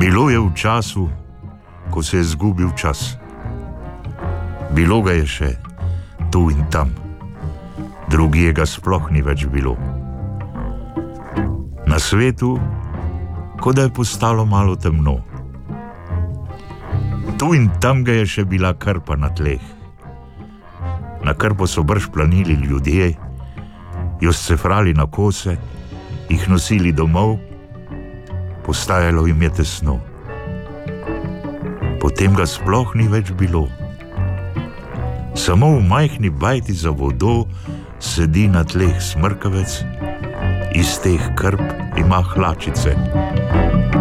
Bilo je v času, ko se je zgubil čas. Bilo ga je še tu in tam, drugje ga sploh ni več bilo. Na svetu, kot da je postalo malo temno. Tu in tam ga je še bila krpa na tleh. Na krpo so brž planili ljudje, jo scefrali na kose, jih nosili domov, postajalo jim je tesno. Potem ga sploh ni več bilo. Samo v majhni bajti za vodo sedi na tleh smrkavec, iz teh krp ima hlačice.